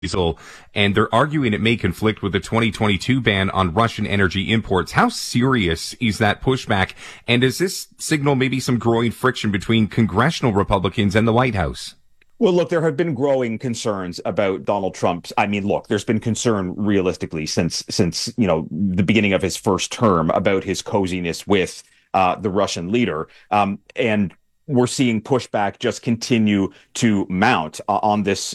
diesel, and they're arguing it may conflict with the 2022 ban on Russian energy imports. How serious is that pushback? And does this signal maybe some growing friction between congressional Republicans and the White House? Well, look, there have been growing concerns about Donald Trump's. I mean, look, there's been concern realistically since the beginning of his first term about his coziness with the Russian leader, and we're seeing pushback just continue to mount on this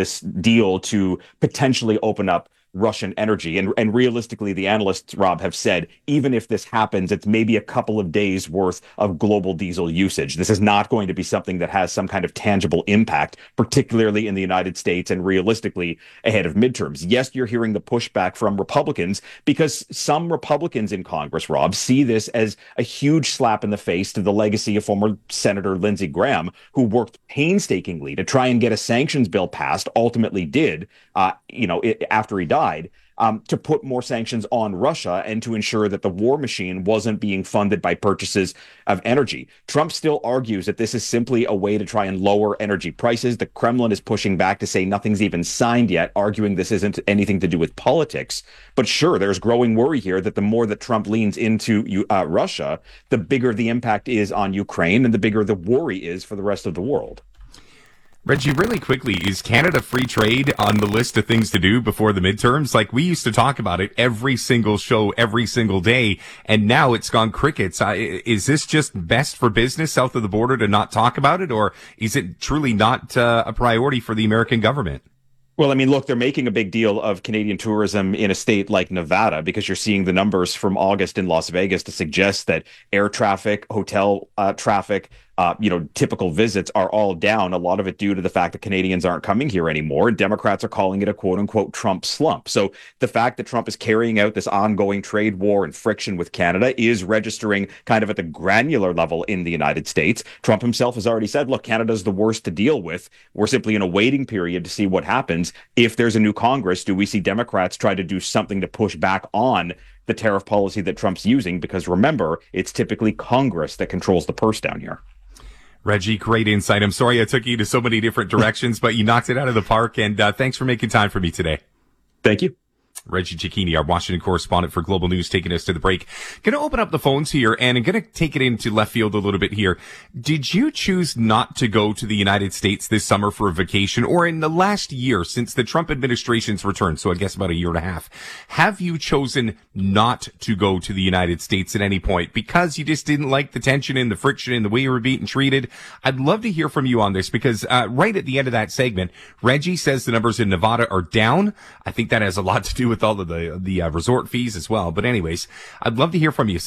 deal to potentially open up Russian energy. And realistically, the analysts, Rob, have said, even if this happens, it's maybe a couple of days worth of global diesel usage. This is not going to be something that has some kind of tangible impact, particularly in the United States and realistically ahead of midterms. Yes, you're hearing the pushback from Republicans because some Republicans in Congress, Rob, see this as a huge slap in the face to the legacy of former Senator Lindsey Graham, who worked painstakingly to try and get a sanctions bill passed, ultimately did, after he died, to put more sanctions on Russia and to ensure that the war machine wasn't being funded by purchases of energy. Trump still argues that this is simply a way to try and lower energy prices. The Kremlin is pushing back to say nothing's even signed yet, arguing this isn't anything to do with politics. But sure, there's growing worry here that the more that Trump leans into Russia, the bigger the impact is on Ukraine and the bigger the worry is for the rest of the world. Reggie, really quickly, is Canada free trade on the list of things to do before the midterms? Like, we used to talk about it every single show, every single day, and now it's gone crickets. Is this just best for business south of the border to not talk about it, or is it truly not a priority for the American government? Well, I mean, look, they're making a big deal of Canadian tourism in a state like Nevada because you're seeing the numbers from August in Las Vegas to suggest that air traffic, hotel traffic, typical visits are all down, a lot of it due to the fact that Canadians aren't coming here anymore. And Democrats are calling it a quote unquote Trump slump. So the fact that Trump is carrying out this ongoing trade war and friction with Canada is registering kind of at the granular level in the United States. Trump himself has already said, look, Canada's the worst to deal with. We're simply in a waiting period to see what happens. If there's a new Congress, do we see Democrats try to do something to push back on the tariff policy that Trump's using? Because remember, it's typically Congress that controls the purse down here. Reggie, great insight. I'm sorry I took you to so many different directions, but you knocked it out of the park, and thanks for making time for me today. Thank you. Reggie Cecchini, our Washington correspondent for Global News, taking us to the break. Going to open up the phones here, and I'm going to take it into left field a little bit here. Did you choose not to go to the United States this summer for a vacation, or in the last year since the Trump administration's return, so I guess about a year and a half, have you chosen not to go to the United States at any point because you just didn't like the tension and the friction and the way you were being treated? I'd love to hear from you on this because right at the end of that segment, Reggie says the numbers in Nevada are down. I think that has a lot to do with all of the resort fees as well. But anyways, I'd love to hear from you.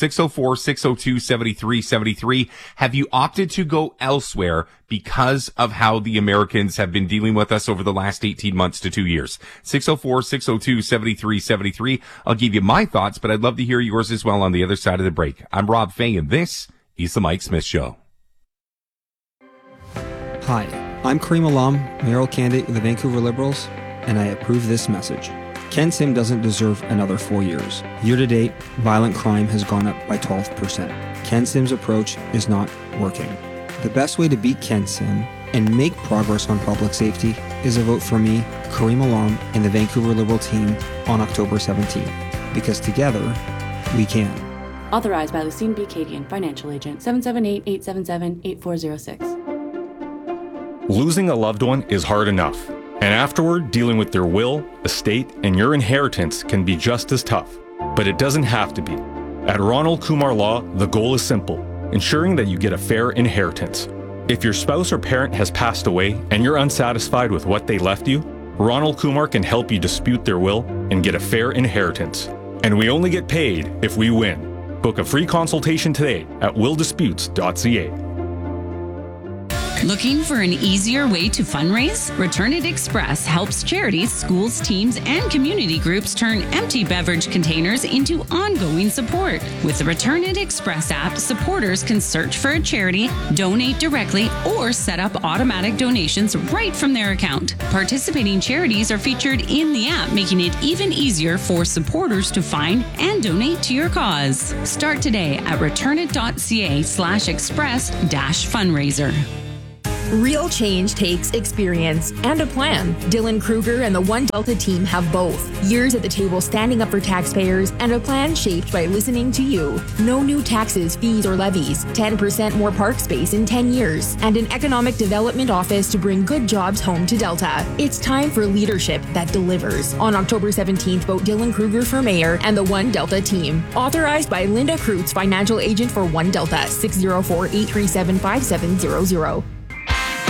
604-602-7373. Have you opted to go elsewhere because of how the Americans have been dealing with us over the last 18 months to 2 years? 604-602-7373. I'll give you my thoughts, but I'd love to hear yours as well on the other side of the break. I'm Rob Fay, and this is The Mike Smith Show. Hi, I'm Kareem Alam, mayoral candidate of the Vancouver Liberals, and I approve this message. Ken Sim doesn't deserve another 4 years. Year to date, violent crime has gone up by 12%. Ken Sim's approach is not working. The best way to beat Ken Sim and make progress on public safety is a vote for me, Kareem Alam, and the Vancouver Liberal team on October 17th. Because together, we can. Authorized by Lucine B. Cadian, Financial Agent, 778-877-8406. Losing a loved one is hard enough. And afterward, dealing with their will, estate, and your inheritance can be just as tough. But it doesn't have to be. At Ronald Kumar Law, the goal is simple: ensuring that you get a fair inheritance. If your spouse or parent has passed away and you're unsatisfied with what they left you, Ronald Kumar can help you dispute their will and get a fair inheritance. And we only get paid if we win. Book a free consultation today at willdisputes.ca. Looking for an easier way to fundraise? Return It Express helps charities, schools, teams, and community groups turn empty beverage containers into ongoing support. With the Return It Express app, supporters can search for a charity, donate directly, or set up automatic donations right from their account. Participating charities are featured in the app, making it even easier for supporters to find and donate to your cause. Start today at returnit.ca/express-fundraiser. Real change takes experience and a plan. Dylan Kruger and the One Delta team have both. Years at the table standing up for taxpayers and a plan shaped by listening to you. No new taxes, fees, or levies. 10% more park space in 10 years. And an economic development office to bring good jobs home to Delta. It's time for leadership that delivers. On October 17th, vote Dylan Kruger for mayor and the One Delta team. Authorized by Linda Kreutz, financial agent for One Delta, 604-837-5700.